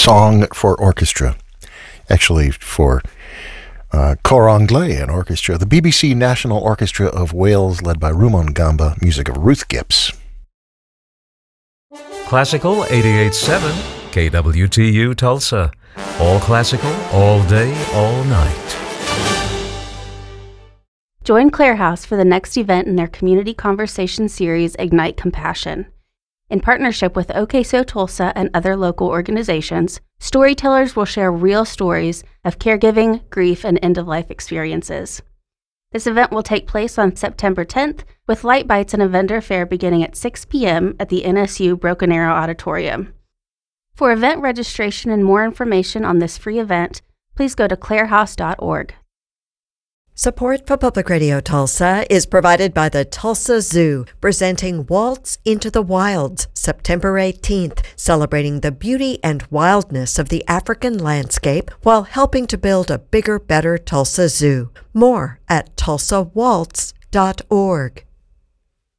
Song for Orchestra. Actually, for Cor Anglais and Orchestra, the BBC National Orchestra of Wales, led by Rumon Gamba, music of Ruth Gibbs. Classical 88.7 KWTU Tulsa. All classical, all day, all night. Join Clare House for the next event in their community conversation series, Ignite Compassion. In partnership with OK So Tulsa and other local organizations, storytellers will share real stories of caregiving, grief, and end-of-life experiences. This event will take place on September 10th, with light bites and a vendor fair beginning at 6 p.m. at the NSU Broken Arrow Auditorium. For event registration and more information on this free event, please go to clarehouse.org. Support for Public Radio Tulsa is provided by the Tulsa Zoo, presenting Waltz into the Wilds, September 18th, celebrating the beauty and wildness of the African landscape while helping to build a bigger, better Tulsa Zoo. More at tulsawaltz.org.